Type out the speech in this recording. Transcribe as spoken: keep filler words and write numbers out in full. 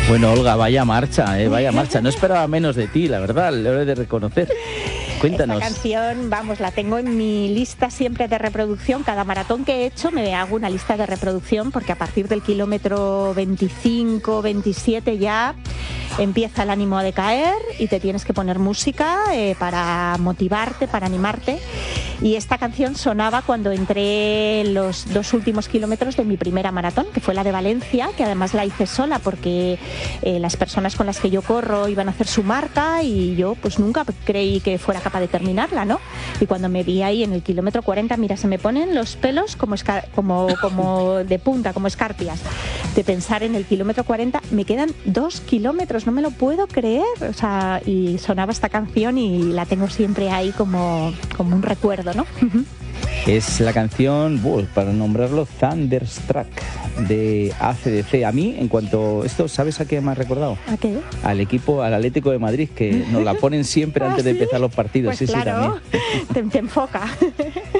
Bueno, Olga, vaya marcha, eh, vaya marcha. No esperaba menos de ti, la verdad, lo he de reconocer. Cuéntanos. Esta canción, vamos, la tengo en mi lista siempre de reproducción. Cada maratón que he hecho me hago una lista de reproducción porque a partir del kilómetro veinticinco, veintisiete ya empieza el ánimo a decaer y te tienes que poner música eh, para motivarte, para animarte. Y esta canción sonaba cuando entré en los dos últimos kilómetros de mi primera maratón, que fue la de Valencia, que además la hice sola porque eh, las personas con las que yo corro iban a hacer su marca y yo pues nunca creí que fuera capaz de terminarla, ¿no? Y cuando me vi ahí en el kilómetro cuarenta, mira, se me ponen los pelos como, esca- como, como de punta, como escarpias, de pensar en el kilómetro cuarenta, me quedan dos kilómetros, no me lo puedo creer, o sea, y sonaba esta canción y la tengo siempre ahí como, como un recuerdo, ¿no? Es la canción, uh, para nombrarlo, Thunderstruck, de A C D C. A mí, en cuanto... Esto, ¿sabes a qué me ha recordado? ¿A qué? Al equipo, al Atlético de Madrid, que nos la ponen siempre antes ¿Ah, de sí? empezar los partidos. Pues sí, claro, sí, también. te, te enfoca.